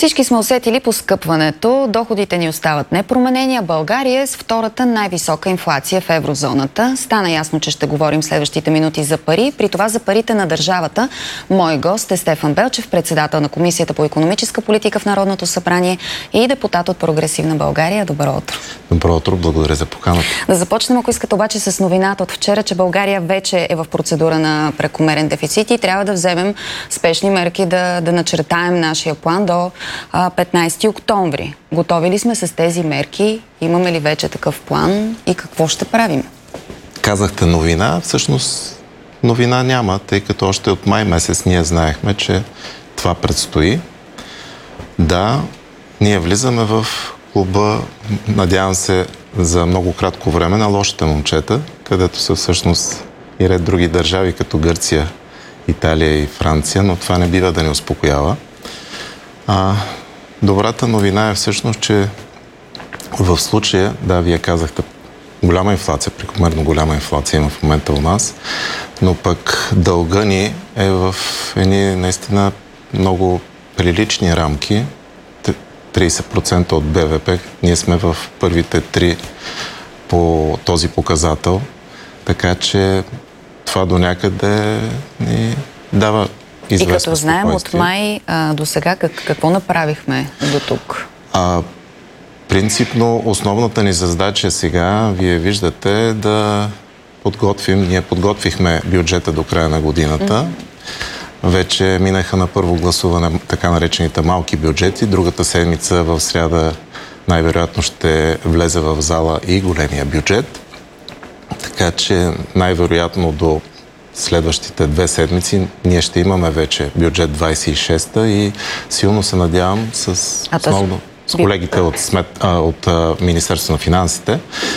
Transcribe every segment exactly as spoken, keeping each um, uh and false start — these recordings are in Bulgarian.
Всички сме усетили поскъпването, доходите ни остават непроменени, а България е с втората най-висока инфлация в еврозоната. Стана ясно, че ще говорим следващите минути за пари, при това за парите на държавата. Мой гост е Стефан Белчев, председател на Комисията по икономическа политика в Народното събрание и депутат от Прогресивна България. Добро утро. Добро утро, благодаря за поканата. Да започнем, ако искате обаче, с новината от вчера, че България вече е в процедура на прекомерен дефицит и трябва да вземем спешни мерки да, да начертаем нашия план до петнайсети октомври. Готови ли сме с тези мерки? Имаме ли вече такъв план и какво ще правим? Казахте новина. Всъщност новина няма, тъй като още от май месец ние знаехме, че това предстои. Да, ние влизаме в клуба, надявам се, за много кратко време на лошите момчета, където са всъщност и ред други държави, като Гърция, Италия и Франция, но това не бива да ни успокоява. А, добрата новина е всъщност, че в случая, да, вие казахте, голяма инфлация, прекомерно голяма инфлация има в момента у нас, но пък дълга ни е в едни наистина много прилични рамки, трийсет процента от БВП. Ние сме в първите три по този показател, така че това до някъде ни дава известно спокойствие. И като знаем от май а, до сега, как, какво направихме до тук? А, принципно, основната ни задача сега, вие виждате, да подготвим, ние подготвихме бюджета до края на годината. Mm-hmm. Вече минаха на първо гласуване така наречените малки бюджети. Другата седмица в сряда най-вероятно ще влезе в зала и големия бюджет. Така че най-вероятно до следващите две седмици ние ще имаме вече бюджет двайсет и шеста и силно се надявам с, основно, с колегите от, смет, а, от а, Министерството на финансите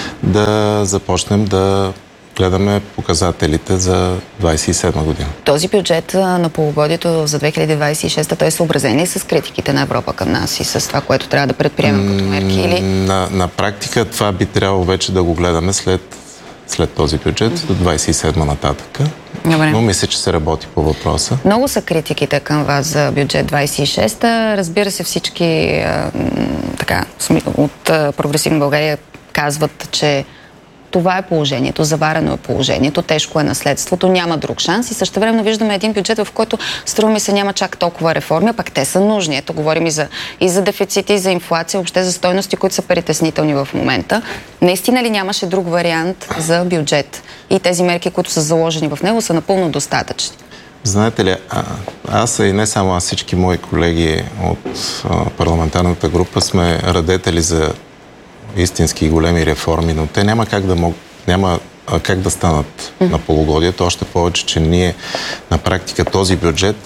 да започнем да гледаме показателите за двайсет и седма година. Този бюджет на полугодието за две хиляди двайсет и шеста, той е съобразен ли с критиките на Европа към нас и с това, което трябва да предприемем като мерки? Или? На, на практика това би трябвало вече да го гледаме след след този бюджет, mm-hmm. до двайсет и седма нататък. Добре. Но мисля, че се работи по въпроса. Много са критиките към вас за бюджет двайсет и шеста. Разбира се, всички а, така, от а, Прогресивна България казват, че това е положението, заварено е положението, тежко е наследството, няма друг шанс и същевременно виждаме един бюджет, в който струва ми се няма чак толкова реформи, а пък те са нужни. Ето говорим и за, и за дефицити, и за инфлация, въобще за стойности, които са притеснителни в момента. Наистина ли нямаше друг вариант за бюджет? И тези мерки, които са заложени в него, са напълно достатъчни. Знаете ли, а, аз и не само аз, всички мои колеги от а, парламентарната група сме радетели за истински големи реформи, но те няма как да могат, няма как да станат mm-hmm. на полугодието. Още повече, че ние на практика този бюджет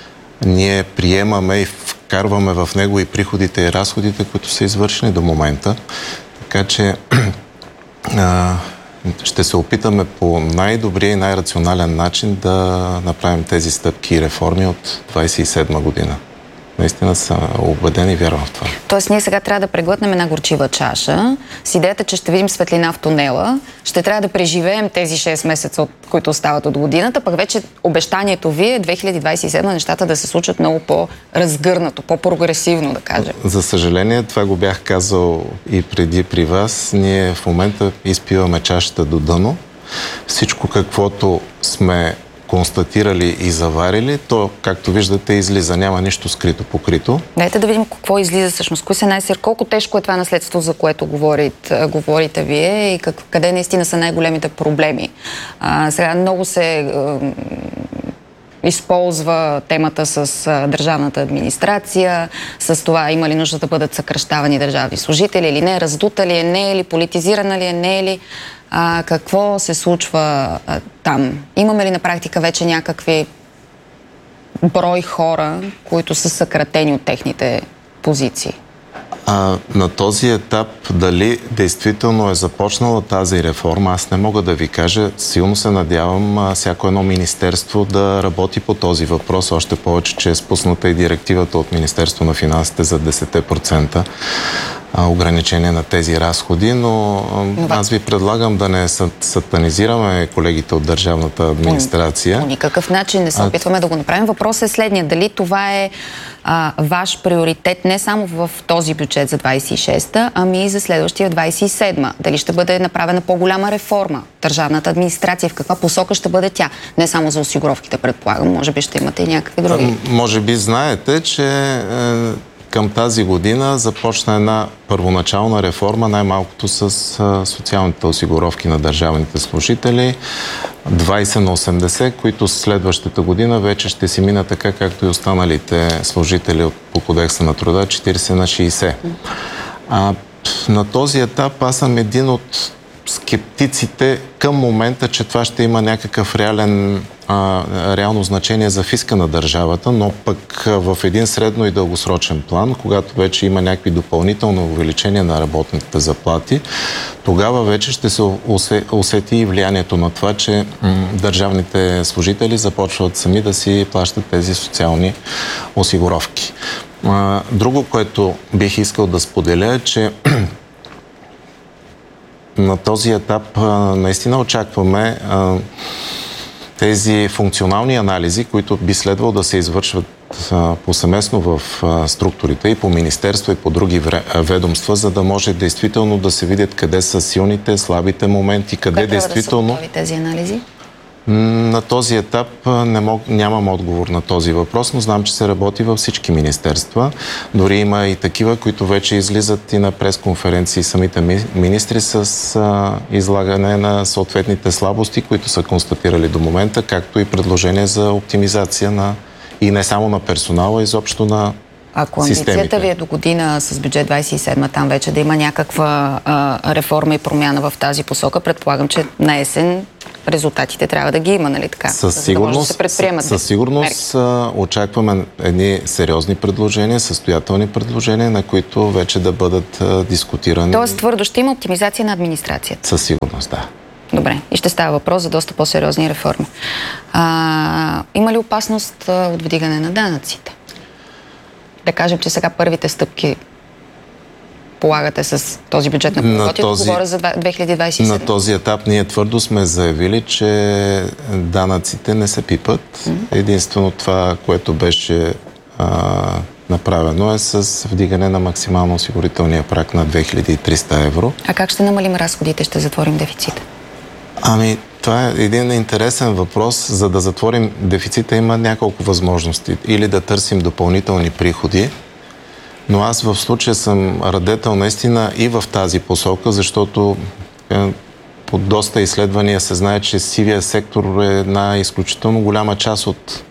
ние приемаме и вкарваме в него и приходите и разходите, които са извършени до момента. Така че а, ще се опитаме по най-добрия и най-рационален начин да направим тези стъпки и реформи от двайсет и седма година. Наистина са убедени и вярвам в това. Тоест ние сега трябва да преглътнем една горчива чаша с идеята, че ще видим светлина в тунела, ще трябва да преживеем тези шест месеца, от които остават от годината, пък вече обещанието ви е две хиляди двайсет и седма нещата да се случат много по-разгърнато, по-прогресивно, да кажем. За съжаление, това го бях казал и преди при вас. Ние в момента изпиваме чашата до дъно. Всичко, каквото сме констатирали и заварили, то, както виждате, излиза. Няма нищо скрито покрито. Дайте да видим какво излиза всъщност. Кои са най-сир, колко тежко е това наследство, за което говорите, говорите вие и как, къде наистина са най-големите проблеми. А, сега много се а, използва темата с а, държавната администрация, с това има ли нужда да бъдат съкращавани държавни служители или не, раздута ли е, не е ли, политизирана ли е, не е ли. А, какво се случва а, там? Имаме ли на практика вече някакви брой хора, които са съкратени от техните позиции? А, на този етап дали действително е започнала тази реформа, аз не мога да ви кажа. Силно се надявам а, всяко едно министерство да работи по този въпрос, още повече, че е спусната и директивата от Министерство на финансите за десет процента. ограничение на тези разходи, но, но аз ви предлагам да не сатанизираме колегите от държавната администрация. По, по никакъв начин не се опитваме а... да го направим. Въпросът е следния. Дали това е а, ваш приоритет не само в този бюджет за двайсет и шеста, ами и за следващия двайсет и седма? Дали ще бъде направена по-голяма реформа? Държавната администрация, в каква посока ще бъде тя? Не само за осигуровките, предполагам. Може би ще имате и някакви други. А, може би знаете, че е... към тази година започна една първоначална реформа, най-малкото с а, социалните осигуровки на държавните служители, двайсет на осемдесет, които следващата година вече ще си минат така, както и останалите служители от, по Кодекса на труда, четирийсет на шейсет. А, на този етап аз съм един от скептиците към момента, че това ще има някакъв реален, а, реално значение за фиска на държавата, но пък в един средно и дългосрочен план, когато вече има някакви допълнително увеличения на работните заплати, тогава вече ще се усети и влиянието на това, че м- държавните служители започват сами да си плащат тези социални осигуровки. А, друго, което бих искал да споделя е, че на този етап а, наистина очакваме а, тези функционални анализи, които би следвало да се извършват а, повсеместно в а, структурите и по министерство и по други ведомства, за да може действително да се видят къде са силните, слабите моменти, къде Кога действително... Трябва да са тези анализи? На този етап не мог, нямам отговор на този въпрос, но знам, че се работи във всички министерства. Дори има и такива, които вече излизат и на пресконференции самите министри с а, излагане на съответните слабости, които са констатирали до момента, както и предложение за оптимизация на и не само на персонала, изобщо на Ако системите. амбицията ви е до година с бюджет двайсет и седма там вече да има някаква а, реформа и промяна в тази посока, предполагам, че на есен резултатите трябва да ги има, нали така? Със сигурност, да се предприемат със сигурност мерки. Очакваме едни сериозни предложения, състоятелни предложения, на които вече да бъдат а, дискутирани. Тоест твърдо ще има оптимизация на администрацията? Със сигурност, да. Добре. И ще става въпрос за доста по-сериозни реформи. А, има ли опасност а, от вдигане на данъците? Да кажем, че сега първите стъпки полагате с този бюджет на проработието, този... говоря за две хиляди двайсет и седма. На този етап ние твърдо сме заявили, че данъците не се пипат. Mm-hmm. Единствено това, което беше а, направено е с вдигане на максимално осигурителния праг на две хиляди и триста евро. А как ще намалим разходите, ще затворим дефицита? Ами, това е един интересен въпрос. За да затворим дефицита има няколко възможности. Или да търсим допълнителни приходи, но аз в случая съм радетел наистина и в тази посока, защото е, по доста изследвания се знае, че сивия сектор е една изключително голяма част от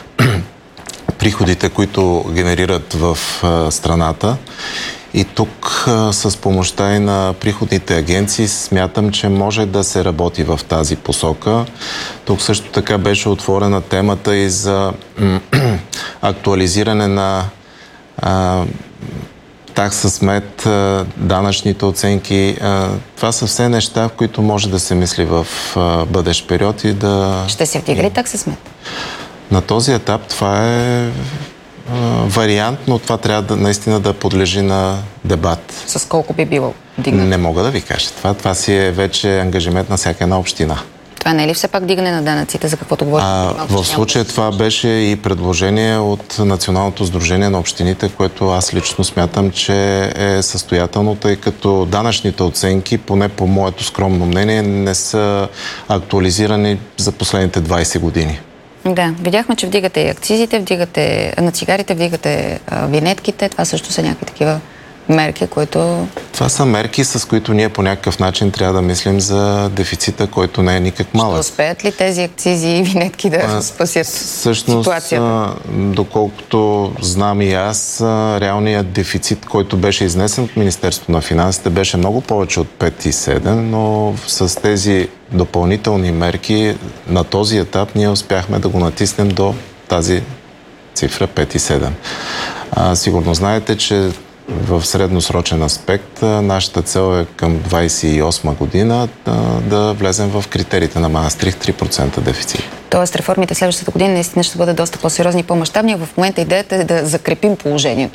приходите, които генерират в е, страната. И тук а, с помощта и на приходните агенции смятам, че може да се работи в тази посока. Тук също така беше отворена темата и за актуализиране на а, такса смет, а, данъчните оценки. А, това са все неща, в които може да се мисли в а, бъдещ период и да... Ще се вдига ли такса смет? На този етап това е вариант, но това трябва да, наистина да подлежи на дебат. С колко би било дигнат? Не мога да ви кажа. Това, това си е вече ангажимент на всяка една община. Това не е ли все пак дигане на данъците, за каквото говорим? В случая това беше и предложение от Националното сдружение на общините, което аз лично смятам, че е състоятелно, тъй като данъчните оценки, поне по моето скромно мнение, не са актуализирани за последните двайсет години. Да, видяхме, че вдигате и акцизите, вдигате на цигарите, вдигате а, винетките. Това също са някакви такива мерки, които... Това са мерки, с които ние по някакъв начин трябва да мислим за дефицита, който не е никак малък. Ще успеят ли тези акцизи и винетки да а, спасят всъщност, ситуацията? Доколкото знам и аз, реалният дефицит, който беше изнесен от Министерството на финансите, беше много повече от пет и седем, но с тези допълнителни мерки на този етап ние успяхме да го натиснем до тази цифра пет и седем. А, сигурно знаете, че в средносрочен аспект нашата цел е към двайсет и осма година да, да влезем в критериите на Маастрихт три процента дефицит. Тоест реформите следващата година наистина ще бъдат доста по-сериозни и по-мащабни. В момента идеята е да закрепим положението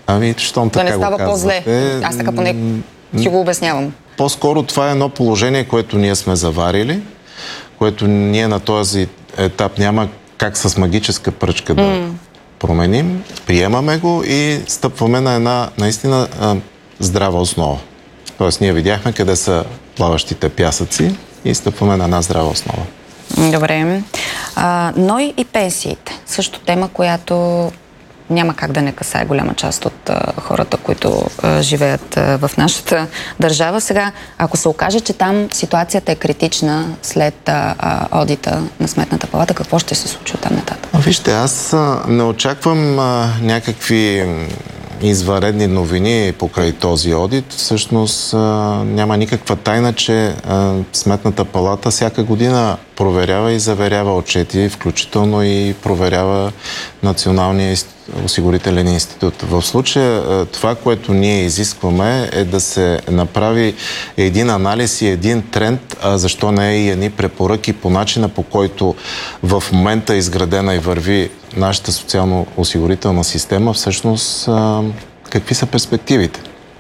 Ами, щом така да не става по-зле. Аз така поне си го обяснявам. По-скоро това е едно положение, което ние сме заварили, което ние на този етап няма как с магическа пръчка да mm. променим. Приемаме го и стъпваме на една наистина здрава основа. Тоест, ние видяхме къде са плаващите пясъци и стъпваме на една здрава основа. Добре. А, но и пенсиите. Също тема, която няма как да не касае голяма част от а, хората, които а, живеят а, в нашата държава. Сега, ако се окаже, че там ситуацията е критична след а, а, одита на Сметната палата, какво ще се случи оттам нататък? Вижте, аз а, не очаквам а, някакви извънредни новини покрай този одит. Всъщност а, няма никаква тайна, че а, Сметната палата всяка година проверява и заверява отчети, включително и проверява Националния осигурителен институт. В случая това, което ние изискваме, е да се направи един анализ и един тренд, а защо не е и едни препоръки по начина, по който в момента е изградена и върви нашата социално-осигурителна система, всъщност какви са перспективите.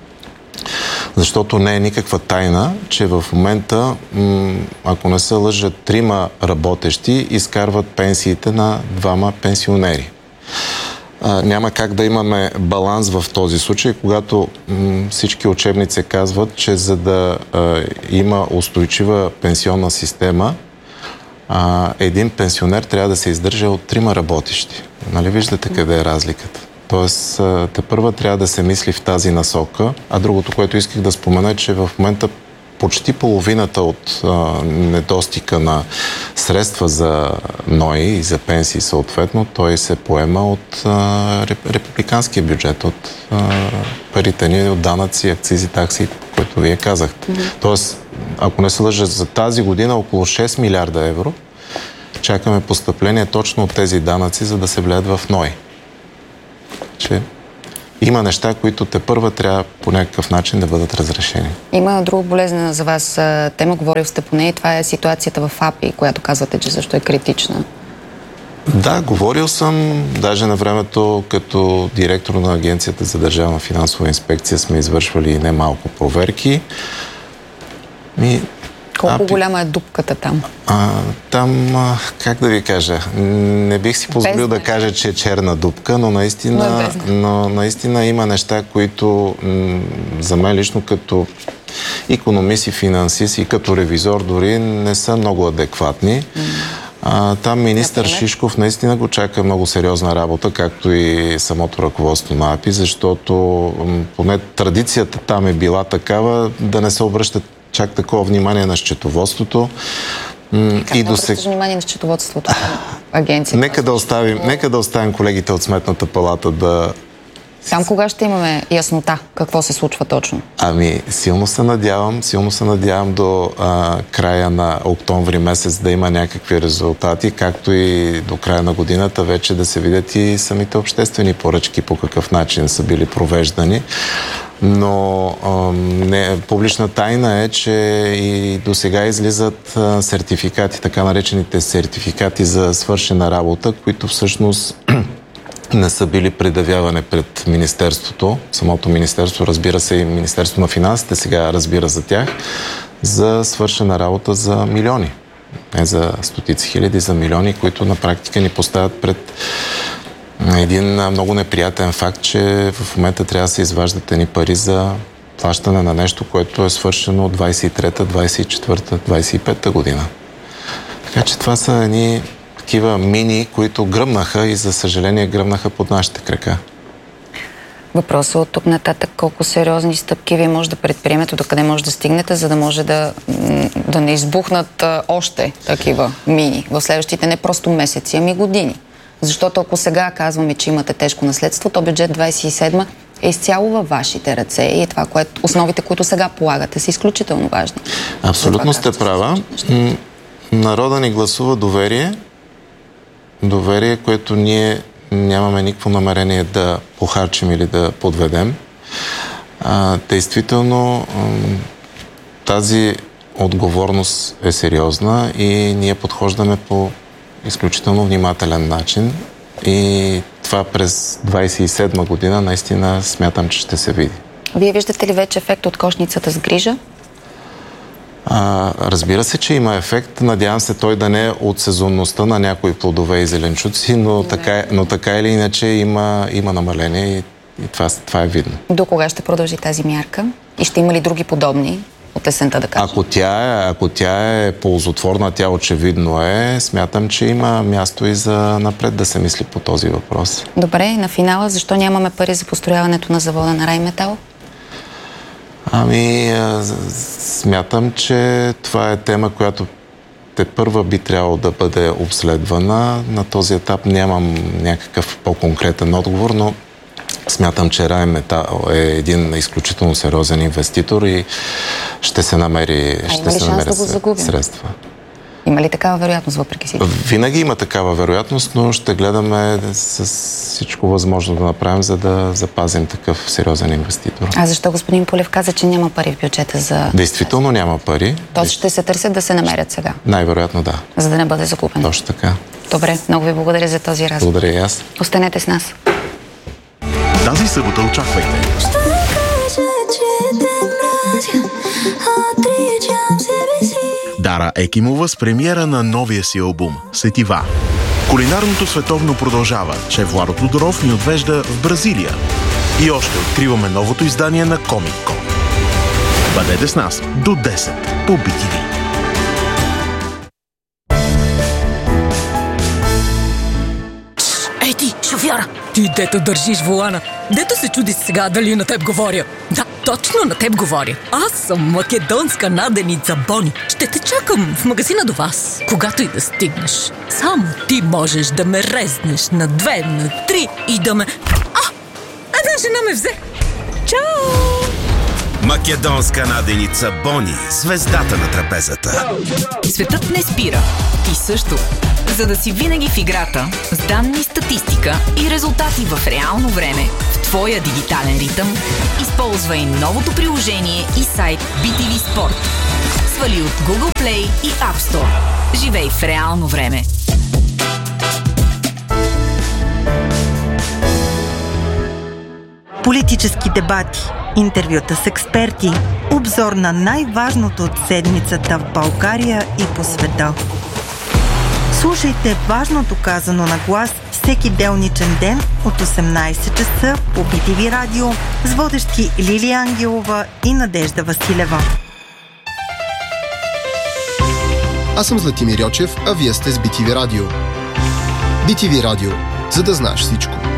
Защото не е никаква тайна, че в момента, ако не се лъжат, трима работещи изкарват пенсиите на двама пенсионери. Няма как да имаме баланс в този случай, когато всички учебници казват, че за да има устойчива пенсионна система, един пенсионер трябва да се издържа от трима работещи. Нали виждате къде е разликата? Тоест, тепърва трябва да се мисли в тази насока. А другото, което исках да спомена, е, че в момента почти половината от а, недостига на средства за НОИ и за пенсии съответно, той се поема от а, републиканския бюджет, от а, парите ни, от данъци, акцизи, такси, които вие казахте. Mm-hmm. Тоест, ако не се лъжа, за тази година около шест милиарда евро чакаме постъпление точно от тези данъци, за да се влеят в НОИ. Че има неща, които тепърва трябва по някакъв начин да бъдат разрешени. Има друга болезнена за вас тема, говорил сте по нея, това е ситуацията в АПИ, която казвате, че също е критична. Да, говорил съм, даже на времето като директор на Агенцията за държавна финансова инспекция сме извършвали немалко проверки. И Колко АПИ... голяма е дупката там? А, там, а, как да ви кажа, не бих си позволил да кажа, че е черна дупка, но наистина, но наистина има неща, които м- за мен лично като икономист и финансист и като ревизор дори не са много адекватни. Mm. А, там министър Например? Шишков наистина го чака много сериозна работа, както и самото ръководство на АПИ, защото м- поне традицията там е била такава да не се обръщат чак такова внимание на счетоводството. Как и да се... внимание на счетоводството на агенцията? Нека да оставим, нека да оставим колегите от Сметната палата да... Там кога ще имаме яснота какво се случва точно? Ами, силно се надявам, силно се надявам до а, края на октомври месец да има някакви резултати, както и до края на годината вече да се видят и самите обществени поръчки по какъв начин са били провеждани. Но а, не, публична тайна е, че и до сега излизат а, сертификати, така наречените сертификати за свършена работа, които всъщност не са били предявявани пред Министерството. Самото Министерство, разбира се, и Министерство на финансите сега разбира за тях, за свършена работа за милиони. Не за стотици хиляди, за милиони, които на практика ни поставят пред един много неприятен факт, че в момента трябва да се изваждат едни пари за плащане на нещо, което е свършено от двайсет и трета, двайсет и четвърта, двайсет и пета година. Така че това са едни такива мини, които гръмнаха и за съжаление гръмнаха под нашите крака. Въпросът от тук нататък, колко сериозни стъпки вие може да предприемете, докъде може да стигнете, за да може да, да не избухнат още такива мини в следващите не просто месеци, ами години. Защото ако сега казваме, че имате тежко наследство, то бюджет двайсет и седма е изцяло във вашите ръце и това, което, основите, които сега полагате, са изключително важни. Абсолютно сте права. Народа ни гласува доверие. Доверие, което ние нямаме никакво намерение да похарчим или да подведем. А, действително, тази отговорност е сериозна и ние подхождаме по изключително внимателен начин и това през двайсет и седма година наистина смятам, че ще се види. Вие виждате ли вече ефект от кошницата с грижа? А, разбира се, че има ефект. Надявам се той да не е от сезонността на някои плодове и зеленчуци, но, така, но така или иначе има, има намаление и, и това, това е видно. До кога ще продължи тази мярка? И ще има ли други подобни от есента, да кажем? Ако тя е, ако тя е ползотворна, тя очевидно е, смятам, че има място и за напред да се мисли по този въпрос. Добре, на финала, защо нямаме пари за построяването на завода на Райметал? Ами, смятам, че това е тема, която тепърва би трябвало да бъде обследвана. На този етап нямам някакъв по-конкретен отговор, но смятам, че Райметал е един изключително сериозен инвеститор и ще се намери, а ще се намери да средства. Има ли такава вероятност въпреки си? Винаги има такава вероятност, но ще гледаме с всичко възможно да направим, за да запазим такъв сериозен инвеститор. А защо господин Пулев каза, че няма пари в бюджета за... Действително няма пари. Тоест ще се търсят да се намерят сега? Най-вероятно да. За да не бъде загубен? Точно така. Добре, много ви благодаря за този разговор. Благодаря и аз. Останете с нас. Тази събота очаквайте. Дара Екимова с премиера на новия си албум «Сетива». Кулинарното световно продължава. Шеф Владо Тодоров ни отвежда в Бразилия. И още откриваме новото издание на Комик-кон. Бъдете с нас до десет по би ти ви. Ей ти, шофьора! Ти дето държиш волана. Дето се чуди сега дали на теб говоря. Да, точно на теб говоря. Аз съм македонска наденица Бони. Ще те чакам в магазина до вас, когато и да стигнеш. Само ти можеш да ме резнеш на две, на три и да ме... А! Една жена ме взе! Чао! Македонска наденица Бони, звездата на трапезата. Светът не спира. Ти също. За да си винаги в играта, с данни, статистика и резултати в реално време, в твоя дигитален ритъм, използвай новото приложение и сайт би ти ви Sport. Свали от Google Play и App Store. Живей в реално време. Политически дебати, интервюта с експерти, обзор на най-важното от седмицата в България и по света. Слушайте важното казано на глас всеки делничен ден от осемнайсет часа по би ти ви Радио с водещи Лилия Ангелова и Надежда Василева. Аз съм Златимир Йочев, а вие сте с би ти ви Радио. би ти ви Радио, за да знаеш всичко.